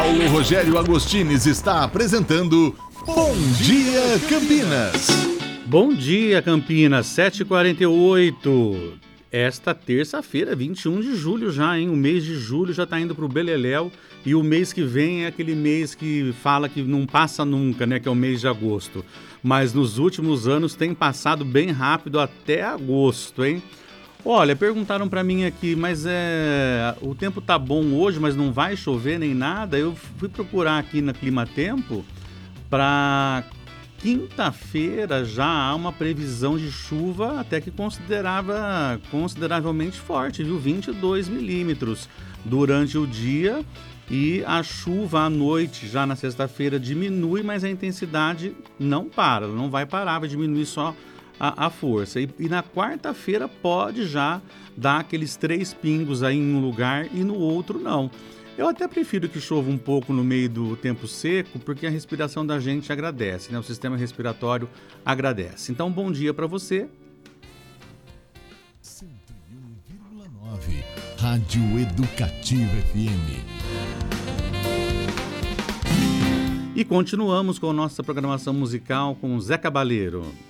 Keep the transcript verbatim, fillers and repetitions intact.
Paulo Rogério Agostines está apresentando Bom Dia Campinas. Bom dia, Campinas, sete e quarenta e oito. Esta terça-feira, vinte e um de julho já, hein? O mês de julho já está indo para o beleléu e o mês que vem é aquele mês que fala que não passa nunca, né? Que é o mês de agosto. Mas nos últimos anos tem passado bem rápido até agosto, hein? Olha, perguntaram para mim aqui, mas é, o tempo tá bom hoje, mas não vai chover nem nada. Eu fui procurar aqui na Climatempo para quinta-feira já há uma previsão de chuva até que considerava, consideravelmente forte, viu? vinte e dois milímetros durante o dia e a chuva à noite, já na sexta-feira, diminui, mas a intensidade não para, não vai parar, vai diminuir só a, a força. E, e na quarta-feira pode já dar aqueles três pingos aí em um lugar e no outro não. Eu até prefiro que chova um pouco no meio do tempo seco, porque a respiração da gente agradece, né? O sistema respiratório agradece. Então, bom dia para você. cento e um vírgula nove Rádio Educativa F M. E continuamos com a nossa programação musical com Zé Cabaleiro.